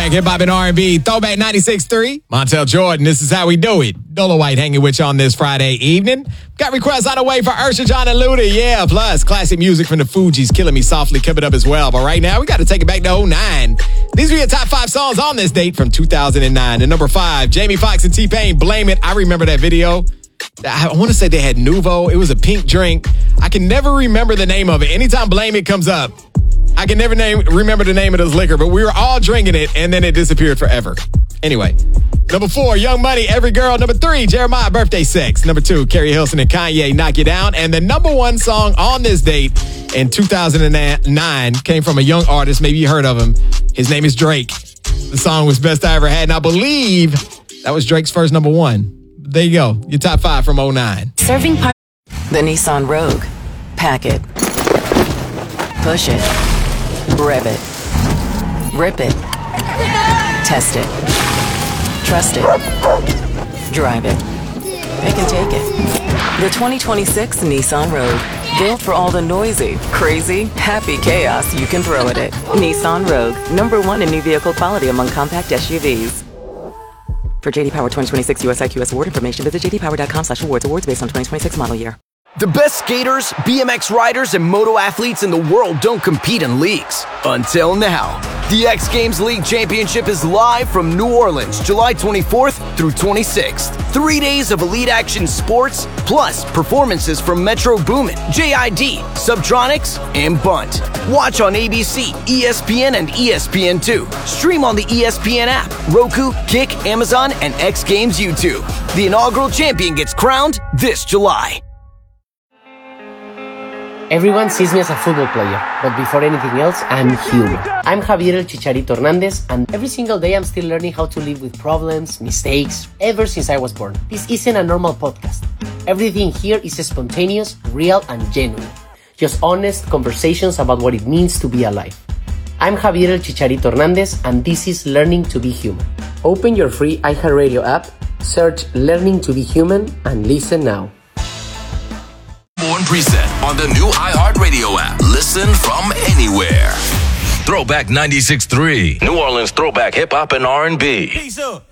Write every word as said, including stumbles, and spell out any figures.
Throwback hip hop and R and B. Throwback ninety-six point three. Montel Jordan, this is how we do it. Dolo White hanging with you on this Friday evening. Got requests on the way for Ursha, John, and Luda. Yeah, plus classic music from the Fugees, Killing Me Softly, coming up as well. But right now, we got to take it back to oh nine. These are your top five songs on this date from two thousand nine. And number five, Jamie Foxx and T-Pain, Blame It. I remember that video. I want to say they had Nuvo. It was a pink drink. I can never remember the name of it. Anytime Blame It comes up, I can never name remember the name of this liquor, but we were all drinking it, and then it disappeared forever. Anyway, number four, Young Money, Every Girl. Number three, Jeremiah, Birthday Sex. Number two, Carrie Hilson and Kanye, Knock You Down. And the number one song on this date in two thousand nine came from a young artist. Maybe you heard of him. His name is Drake. The song was Best I Ever Had, and I believe that was Drake's first number one. There you go. Your top five from oh nine. Serving part. The Nissan Rogue. Pack it. Push it. Rev it. Rip it. Test it. Trust it. Drive it. Pick and take it. The twenty twenty-six Nissan Rogue. Built for all the noisy, crazy, happy chaos you can throw at it. Nissan Rogue. Number one in new vehicle quality among compact S U Vs. For J D Power twenty twenty-six U S I Q S award information, visit j d power dot com slash awards. Awards based on twenty twenty-six model year. The best skaters, B M X riders, and moto athletes in the world don't compete in leagues. Until now. The X Games League Championship is live from New Orleans, July twenty-fourth through twenty-sixth. Three days of elite action sports, plus performances from Metro Boomin, J I D, Subtronics, and Bunt. Watch on A B C, E S P N, and E S P N two. Stream on the E S P N app, Roku, Kick, Amazon, and X Games YouTube. The inaugural champion gets crowned this July. Everyone sees me as a football player, but before anything else, I'm human. I'm Javier El Chicharito Hernandez, and every single day I'm still learning how to live with problems, mistakes, ever since I was born. This isn't a normal podcast. Everything here is spontaneous, real, and genuine. Just honest conversations about what it means to be alive. I'm Javier El Chicharito Hernandez, and this is Learning to be Human. Open your free iHeartRadio app, search Learning to be Human, and listen now. Born Preset on the new iHeartRadio app. Listen from anywhere. Throwback ninety-six point three. New Orleans throwback hip hop and R and B.